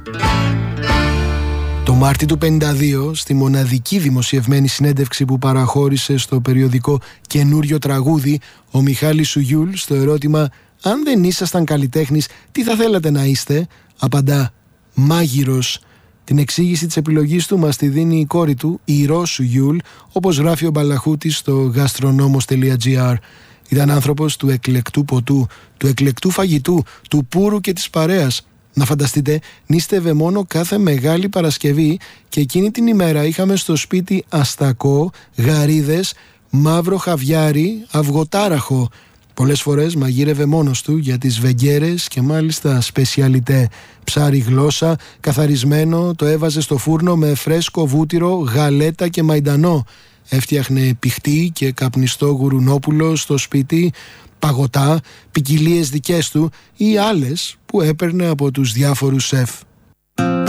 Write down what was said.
Το Μάρτι του 1952, στη μοναδική δημοσιευμένη συνέντευξη που παραχώρησε στο περιοδικό «Καινούριο τραγούδι», ο Μιχάλης Σουγιούλ στο ερώτημα «Αν δεν ήσασταν καλλιτέχνης, τι θα θέλατε να είστε?» απαντά «Μάγειρος». Την εξήγηση της επιλογής του μας τη δίνει η κόρη του, η Ρο Σουγιούλ, όπως γράφει ο Μπαλαχούτης στο gastronomos.gr. Ήταν άνθρωπος του εκλεκτού ποτού, του εκλεκτού φαγητού, του πούρου και της παρέας. Να φανταστείτε, νίστευε μόνο κάθε Μεγάλη Παρασκευή και εκείνη την ημέρα είχαμε στο σπίτι αστακό, γαρίδες, μαύρο χαβιάρι, αυγοτάραχο. Πολλές φορές μαγείρευε μόνος του για τις βεγγέρες και μάλιστα σπεσιαλιτέ. Ψάρι γλώσσα, καθαρισμένο, το έβαζε στο φούρνο με φρέσκο βούτυρο, γαλέτα και μαϊντανό. Έφτιαχνε πιχτή και καπνιστό γουρουνόπουλο στο σπίτι, παγωτά, ποικιλίες δικές του ή άλλες που έπαιρνε από τους διάφορους σεφ.